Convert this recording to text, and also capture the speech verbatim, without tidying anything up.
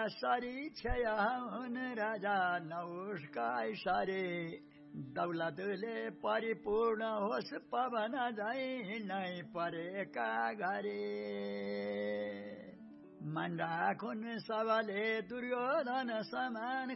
sorry क्षय हुन राजा नौष्का इशारे दौलतले परिपूर्ण होस् पवन झै नै परेका घरे मण्डाखुन सबले दुर्योधन समान